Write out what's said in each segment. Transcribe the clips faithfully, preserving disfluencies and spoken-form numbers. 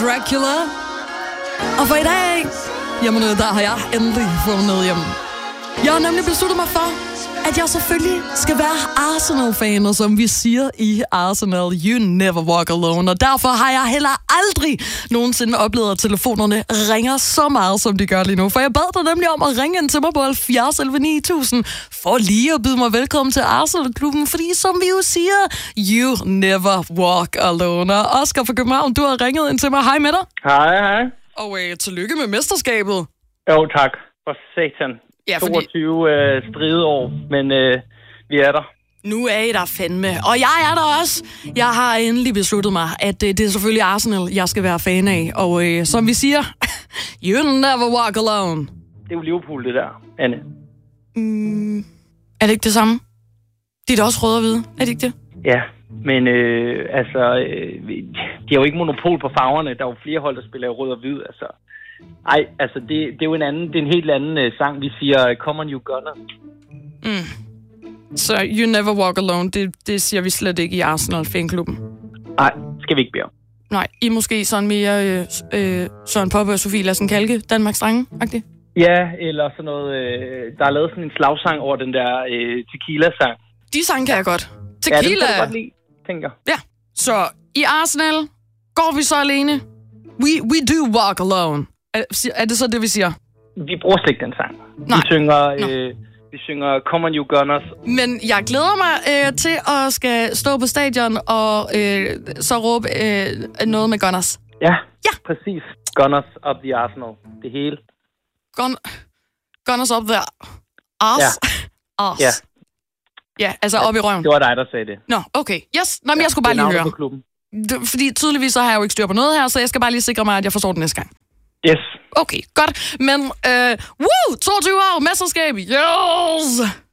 Dracula. Og for i dag, jamen der har jeg endelig fundet noget hjem. Jeg har nemlig besluttet mig for, at jeg selvfølgelig skal være Arsenal-fan, og som vi siger i Arsenal, you never walk alone. Og derfor har jeg heller aldrig nogensinde oplevet, at telefonerne ringer så meget, som de gør lige nu. For jeg bad dig nemlig om at ringe ind til mig på halvfjerds elleve ni tusind, for lige at byde mig velkommen til Arsenal-klubben. Fordi som vi jo siger, you never walk alone. Og Oscar fra København, du har ringet ind til mig. Hej med dig. Hej, hej. Og øh, tillykke med mesterskabet. Jo, tak. For satan. Ja, fordi... toogtyve øh, strideår, men øh, vi er der. Nu er I der fandme. Og jeg er der også. Jeg har endelig besluttet mig, at øh, det er selvfølgelig Arsenal, jeg skal være fan af. Og øh, som vi siger, you never walk alone. Det er jo Liverpool, det der, Anne. Mm, er det ikke det samme? De er da også røde og hvide, er det ikke det? Ja, men øh, altså, øh, de har jo ikke monopol på farverne. Der er jo flere hold, der spiller rød og hvid, altså. Ej, altså, det, det er jo en anden, det er en helt anden uh, sang. Vi siger, come on, you gunner. Mm. Så you never walk alone, det, det siger vi slet ikke i Arsenal-fanklubben. Nej, skal vi ikke bede om. Nej, I er måske sådan mere øh, øh, Søren Poppe og Sofie Lassen Kalke, Danmarks drenge-agtigt? Ja, eller sådan noget, øh, der er lavet sådan en slagsang over den der øh, tequila-sang. De sang kan jeg godt. Tequila! Ja, det kan jeg godt lide, tænker jeg. Ja, så i Arsenal går vi så alene. We, we do walk alone. Er, er det så det, vi siger? Vi bruger slet ikke den sang. Nej. Vi synger, øh, vi synger Come on, you gunners. Men jeg glæder mig øh, til at skal stå på stadion og øh, så råbe øh, noget med gunners. Ja, ja, præcis. Gunners of the Arsenal. Det hele. Gun, gunners up there. Ars. Ja. Ars. Ja. Ja, altså op i røven. Det var dig, der sagde det. Nå, okay. Yes. Nå, men ja, jeg skulle bare lige høre. Det, fordi tydeligvis så har jeg jo ikke styr på noget her, så jeg skal bare lige sikre mig, at jeg forstår det næste gang. Yes. Okay, godt. Men, øh, woo! toogtyve år, mesterskab, yes!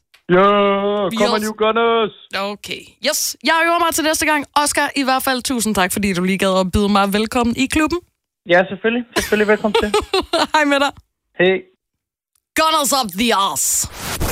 Yeah, come on, you gunners! Okay, yes. Jeg øver mig til næste gang. Oscar, i hvert fald tusind tak, fordi du lige gad at byde mig velkommen i klubben. Ja, selvfølgelig. Selvfølgelig velkommen til. Hej med dig. Hej. Gunners up the ass.